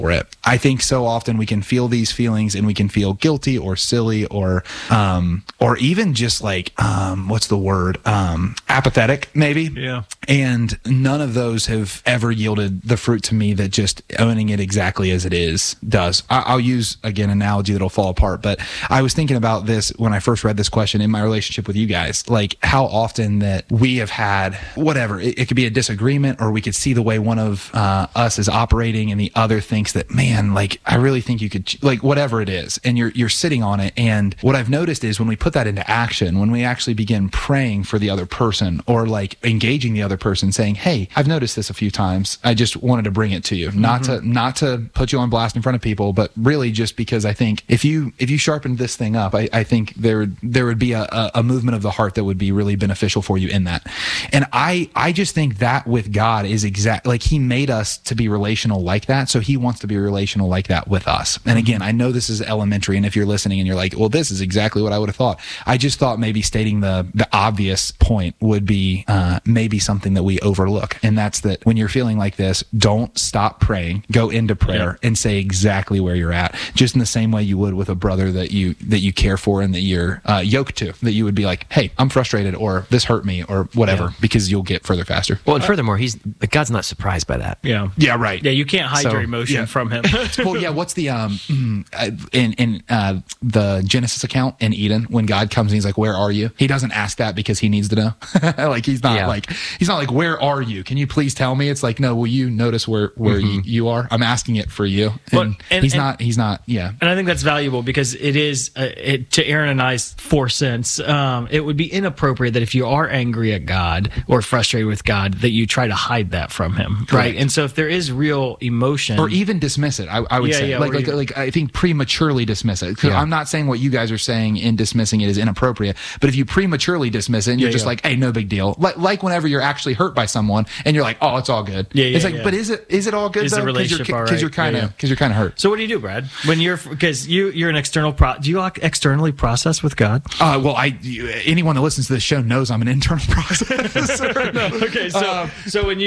for it. I think so often we can feel these feelings and we can feel guilty or silly or even just like, what's the word? Apathetic maybe. Yeah. And none of those have ever yielded the fruit to me that just owning it exactly as it is does. I'll use, again, an analogy that'll fall apart, but I was thinking about this when I first read this question in my relationship with you guys, like how often that we have had whatever, it could be a disagreement, or we could see the way one of us is operating and the other thinks that, man, like, I really think you could, like, whatever it is, and you're sitting on it. And what I've noticed is when we put that into action, when we actually begin praying for the other person, or like engaging the other person, saying, hey, I've noticed this a few times, I just wanted to bring it to you, not to put you on blast in front of people, but really just because I think if you sharpened this thing up, I think there would be a movement of the heart that would be really beneficial for you in that. And I just think that with God is like he made us to be relational like that, so he wants to be relational like that with us. And again, I know this is elementary, and if you're listening and you're like, well, this is exactly what I would have thought, I just thought maybe stating the obvious point would be maybe something that we overlook, and that's that when you're feeling like this, don't stop praying, go into prayer and say exactly where you're at, just in the same way you would with a brother that you care for and that you're yoked to, that you would be like, hey, I'm frustrated, or this hurt me, or whatever, because you'll get further faster. Well, and furthermore, God's not surprised by that. Yeah, right. Yeah, you can't hide your emotion from him. Well, yeah, what's the in the Genesis account in Eden, when God comes and he's like, where are you? He doesn't ask that because he needs to know. Like he's not like, where are you? Can you please tell me? It's like, no, will you notice where you are? I'm asking it for you. And he's not. Yeah. And I think that's valuable because it is to Aaron and I's 4 cents. It would be inappropriate that if you are angry at God or frustrated with God, that you try to hide that from him. Correct. Right. And so if there is real emotion, or even dismiss it, I would say like I think prematurely dismiss it. I'm not saying what you guys are saying in dismissing it is inappropriate, but if you prematurely dismiss it and you're just like, hey, no big deal. Like whenever you're actually hurt by someone and you're like, oh, it's all good. It's like, but is it all good? Is the relationship all right? Because you're kind of hurt. So what do you do, Brad? When because you're an external do you externally process with God? Well, anyone that listens to this show knows I'm an internal processor. Okay, so when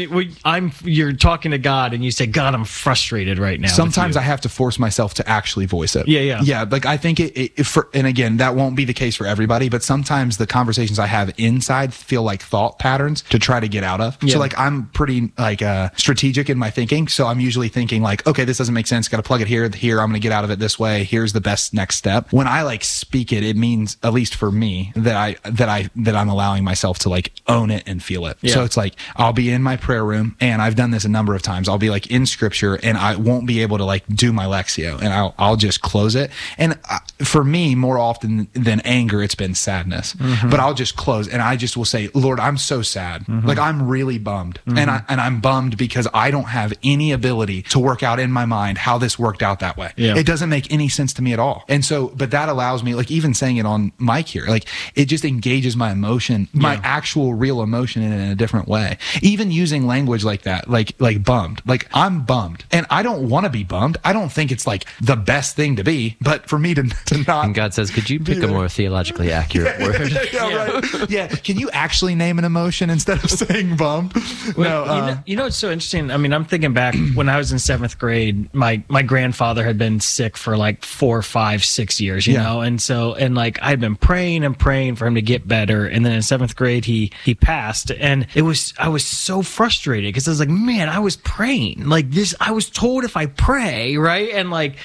you're talking to God and you say, God, I'm frustrated right now. Sometimes I have to force myself to actually voice it. Yeah. Like I think and again, that won't be the case for everybody, but sometimes the conversations I have inside feel like thought patterns to try to get out of. So like I'm pretty like strategic in my thinking. So I'm usually thinking like, okay, this doesn't make sense. Got to plug it here. I'm going to get out of it this way. Here's the best next step. When I like speak it, it means, at least for me, that I'm allowing myself to like own it and feel it. So it's like I'll be in my prayer room, and I've done this a number of times. I'll be like in scripture, and I won't be able to like do my Lectio, and I'll just close it. And for me, more often than anger, it's been sadness. But I'll just close, and I just will say, Lord, I'm so sad. Like I'm really bummed, and I'm bummed because I don't have any ability to work out in my mind how this worked out that way. It doesn't make any sense to me at all. And so, but that allows me, like even saying it on mic here, like it just engages my emotion, my actual real emotion in a different way. Even using language like that, like bummed, like I'm bummed, and I don't want to be bummed. I don't think it's like the best thing to be, but for me to not. And God says, could you pick a more theologically accurate word? Right. Can you actually name an emotion instead of saying bummed? Well, you know, it's so interesting. I mean, I'm thinking back when I was in 7th grade, my grandfather had been sick for like 4, 5, 6 years, you know? And like I'd been praying for him to get better. And then in 7th grade, he passed. And I was so frustrated because I was like, man, I was praying like this. I was told if I pray, right. And like,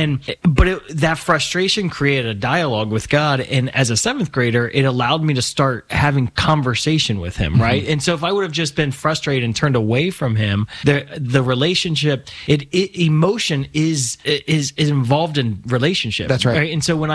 but that frustration created a dialogue with God. And as a 7th grader, it allowed me to start having conversation with him. Right. And so if I would have just been frustrated and turned away from him, the relationship, emotion is involved in relationship. That's right. And so when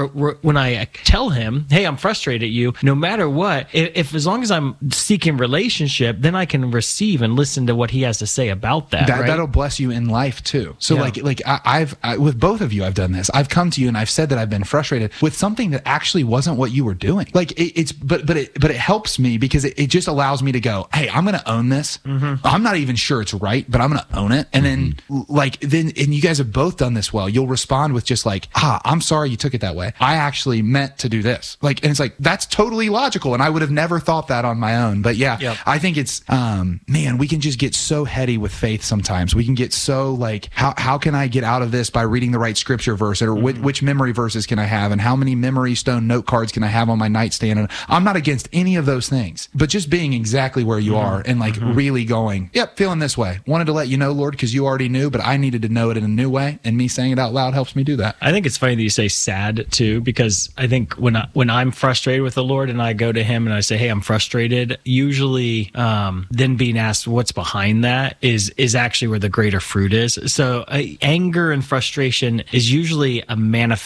I tell him, hey, I'm frustrated at you, no matter what, if as long as I'm seeking relationship, then I can receive and listen to what he has to say about that. Right? That'll bless you in life too. So like I've with both of you, I've done this. I've come to you and I've said that I've been frustrated with something that actually wasn't what you were doing. Like but it helps me because it just allows me to go, hey, I'm going to own this. I'm not even sure it's right, but I'm going to own it. And then and you guys have both done this well. You'll respond with just like, I'm sorry you took it that way. I actually meant to do this. Like, and it's like, that's totally logical. And I would have never thought that on my own. But I think it's, man, we can just get so heady with faith sometimes. We can get so like, how can I get out of this by reading the right scripture verse, or which memory verses can I have, and how many memory stone note cards can I have on my nightstand? And I'm not against any of those things, but just being exactly where you are and like really going, yep, feeling this way. Wanted to let you know, Lord, because you already knew, but I needed to know it in a new way. And me saying it out loud helps me do that. I think it's funny that you say sad too, because I think when I'm frustrated with the Lord and I go to him and I say, hey, I'm frustrated, usually then being asked what's behind that is actually where the greater fruit is. So anger and frustration is usually a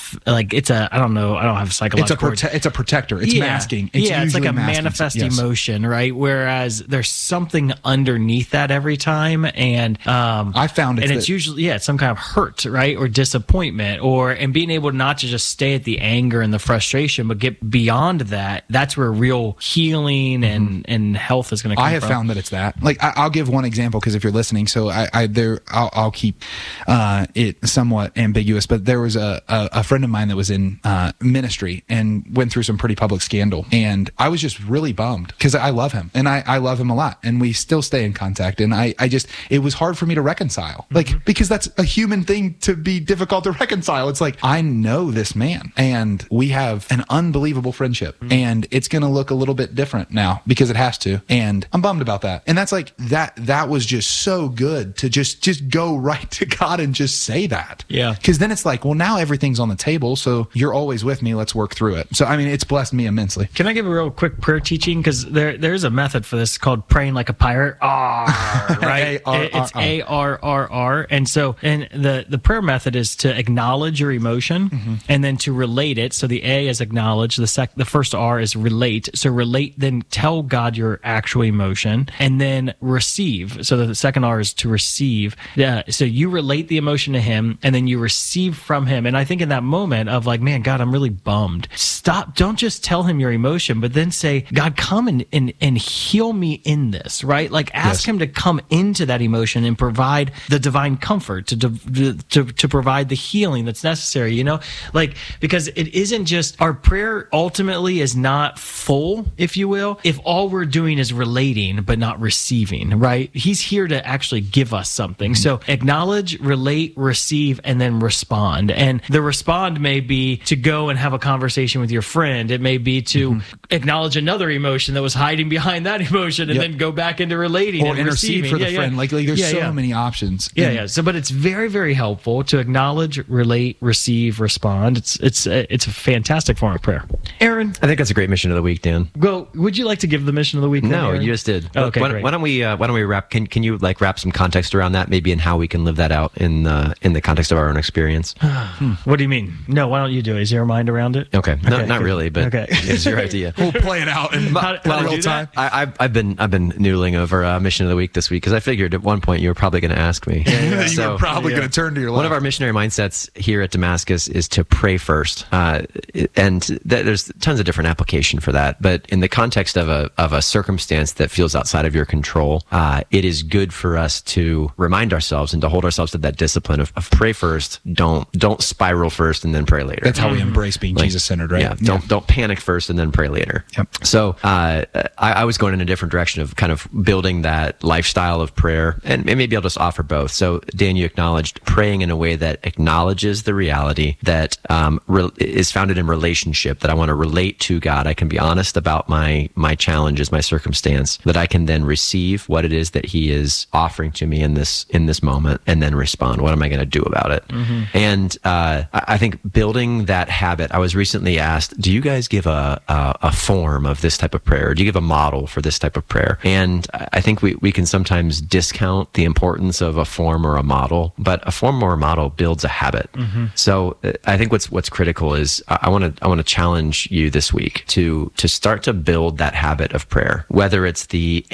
I don't know, I don't have a psychological it's a protector. It's masking. It's like a manifest emotion, right? Whereas there's something underneath that every time, and I found it's usually it's some kind of hurt, right, or disappointment, and being able not to just stay at the anger and the frustration, but get beyond that. That's where real healing and health is going to come from. I have found that it's that. Like I'll give one example, because if you're listening, so I'll keep it somewhat ambiguous, but there was a friend of mine that was in ministry and went through some pretty public scandal, and I was just really bummed because I love him and I love him a lot, and we still stay in contact, and it was hard for me to reconcile, like, because that's a human thing to be difficult to reconcile. It's like, I know this man and we have an unbelievable friendship, and it's going to look a little bit different now because it has to, and I'm bummed about that. And that's like that was just so good to just go right to God and just say that. Yeah. Because then it's like, well, now everything's on the table, so you're always with me. Let's work through it. So, I mean, it's blessed me immensely. Can I give a real quick prayer teaching? Because there's a method for this called praying like a pirate. Right? It's ARRR. And so, the prayer method is to acknowledge your emotion and then to relate it. So the A is acknowledge. The first R is relate. So relate, then tell God your actual emotion, and then receive. So the second R is to receive. So you relate the emotion to him, and then you receive from him. And I think in that moment of like, man, God, I'm really bummed. Stop. Don't just tell him your emotion, but then say, God, come and heal me in this, right? Like ask him to come into that emotion and provide the divine comfort, to provide the healing that's necessary, like, because it isn't just, our prayer ultimately is not full, if you will, if all we're doing is relating but not receiving, right? He's here to actually give us something. So acknowledge, relate, receive, and then respond. And the respond may be to go and have a conversation with your friend. It may be to acknowledge another emotion that was hiding behind that emotion, and then go back into relating or and intercede receiving for the friend. Like there's so many options. So, but it's very, very helpful to acknowledge, relate, receive, respond. It's a fantastic form of prayer. Aaron, I think that's a great mission of the week, Dan. Well, would you like to give the mission of the week? No, you just did. Okay, why don't we wrap? Can you like wrap some context around that, maybe, and how we can live that out in the context of our own experience? What do you mean? No, why don't you do it? Is your mind around it? Okay, no, not really, but it's your idea. We'll play it out in real time. I've been noodling over mission of the week this week because I figured at one point you were probably going to ask me. You were probably going to turn to your left. One of our missionary mindsets here at Damascus is to pray first, and there's tons of different application for that. But in the context of a circumstance that feels outside of your control, it is good for us to remind ourselves and to hold ourselves to that discipline of pray first. Don't spiral first and then pray later. That's how we embrace being Jesus-centered, right? Yeah. Don't panic first and then pray later. Yep. So I was going in a different direction of kind of building that lifestyle of prayer, and maybe I'll just offer both. So Dan, you acknowledged praying in a way that acknowledges the reality that is founded in relationship, that I want to relate to God. I can be honest about my challenges, my circumstance, that I can then receive what it is that he is offering to me in this moment, and then respond. What am I going to do about it? And I think building that habit, I was recently asked, do you guys give a form of this type of prayer? Do you give a model for this type of prayer? And I think we can sometimes discount the importance of a form or a model, but a form or a model builds a habit. So I think what's critical is I want to challenge you this week to start to build that habit of prayer, whether it's the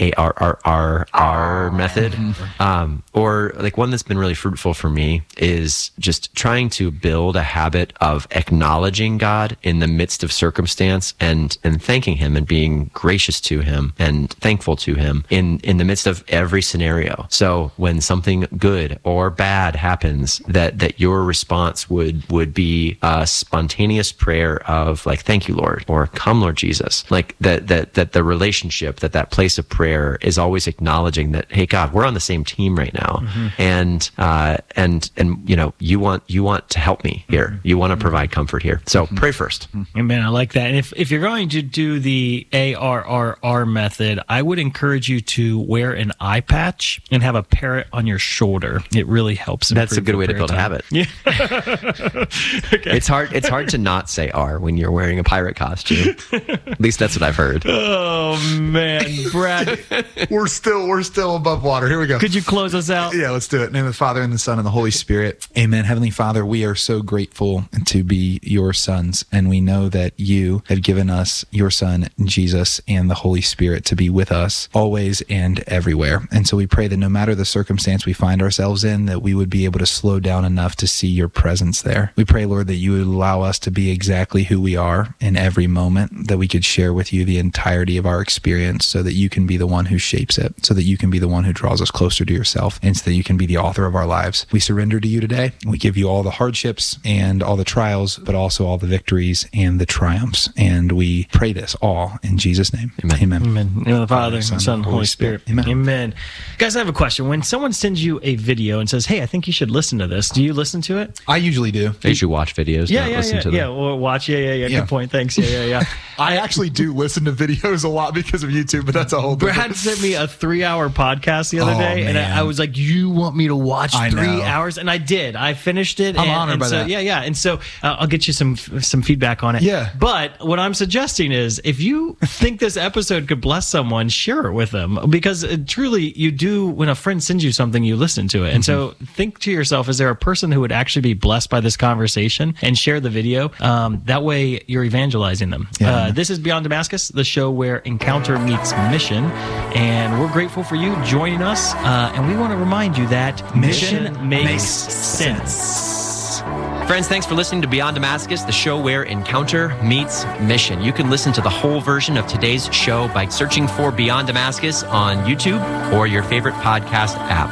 ARRR method, or like one that's been really fruitful for me is just trying to build a habit of acknowledging God in the midst of circumstance and thanking him and being gracious to him and thankful to him in the midst of every scenario. So when something good or bad happens, that your response would be a spontaneous prayer of like, thank you, Lord, or come, Lord Jesus. Like that the relationship, that place of prayer is always acknowledging that, hey, God, we're on the same team right now. now, and you know, you want to help me here. You want to provide comfort here. So pray first. Amen. I like that. And if you're going to do the ARRR method, I would encourage you to wear an eye patch and have a parrot on your shoulder. It really helps. That's a good way to build a time. habit. Yeah. Okay. It's hard to not say R when you're wearing a pirate costume. At least that's what I've heard. Oh man, Brad, We're still above water. Here we go. could you close us out? Yeah, let's do it. In the name of the Father, and the Son, and the Holy Spirit. Amen. Heavenly Father, we are so grateful to be your sons, and we know that you have given us your Son, Jesus, and the Holy Spirit to be with us always and everywhere. And so we pray that no matter the circumstance we find ourselves in, that we would be able to slow down enough to see your presence there. We pray, Lord, that you would allow us to be exactly who we are in every moment, that we could share with you the entirety of our experience so that you can be the one who shapes it, so that you can be the one who draws us closer to yourself, and so that you can be the author of our lives. We surrender to you today. We give you all the hardships and all the trials, but also all the victories and the triumphs. And we pray this all in Jesus' name. Amen. Amen. Amen. In the name of the Father, Son, and Holy Spirit. Amen. Amen. Guys, I have a question. When someone sends you a video and says, "Hey, I think you should listen to this," do you listen to it? I usually do. You should watch videos, not listen to them. Yeah, or watch. Yeah. Good point. Thanks. Yeah. I actually do listen to videos a lot because of YouTube, but that's a whole different... Brad sent me a 3-hour podcast the other Oh, day, and man. I was like, "You want me to watch I 3 know. hours?" And I did. I finished it. I'm honored by that. Yeah. And so I'll get you some feedback on it. Yeah. But what I'm suggesting is, if you think this episode could bless someone, share it with them, because truly, you do. When a friend sends you something, you listen to it, and so think to yourself: is there a person who would actually be blessed by this conversation? And share the video. That way, you're evangelizing them. Yeah. This is Beyond Damascus, the show where encounter meets mission, and we're grateful for you joining us. And we want to remind you that mission makes sense. Friends, thanks for listening to Beyond Damascus, the show where encounter meets mission. You can listen to the whole version of today's show by searching for Beyond Damascus on YouTube or your favorite podcast app.